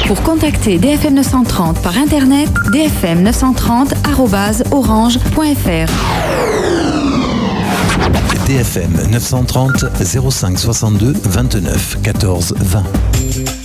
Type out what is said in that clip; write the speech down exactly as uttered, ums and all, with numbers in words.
Pour contacter D F M neuf cent trente par Internet, d f m neuf cent trente arobase orange point f r. D F M neuf cent trente, zéro cinq soixante-deux vingt-neuf quatorze vingt.